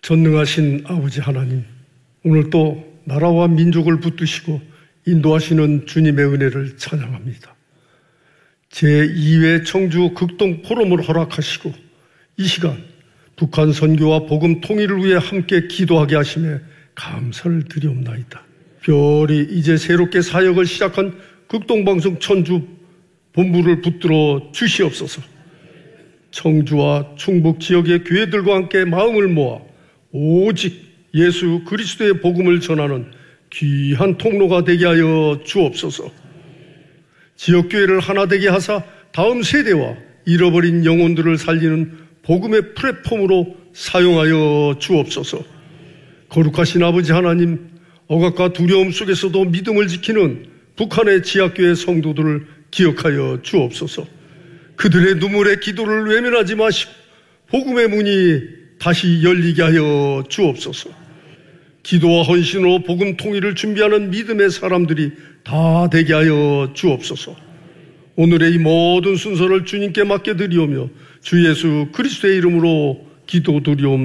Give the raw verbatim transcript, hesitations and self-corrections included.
전능하신 아버지 하나님, 오늘 또 나라와 민족을 붙드시고 인도하시는 주님의 은혜를 찬양합니다. 제이 회 청주 극동 포럼을 허락하시고 이 시간 북한 선교와 복음 통일을 위해 함께 기도하게 하심에 감사를 드리옵나이다. 별이 이제 새롭게 사역을 시작한 극동방송 천주 본부를 붙들어 주시옵소서. 청주와 충북 지역의 교회들과 함께 마음을 모아 오직 예수 그리스도의 복음을 전하는 귀한 통로가 되게 하여 주옵소서. 지역교회를 하나 되게 하사 다음 세대와 잃어버린 영혼들을 살리는 복음의 플랫폼으로 사용하여 주옵소서. 거룩하신 아버지 하나님, 억압과 두려움 속에서도 믿음을 지키는 북한의 지하교회 성도들을 기억하여 주옵소서. 그들의 눈물의 기도를 외면하지 마시고 복음의 문이 다시 열리게 하여 주옵소서. 기도와 헌신으로 복음 통일을 준비하는 믿음의 사람들이 다 되게 하여 주옵소서. 오늘의 이 모든 순서를 주님께 맡겨드리오며 주 예수 그리스도의 이름으로 기도드리옵나이다.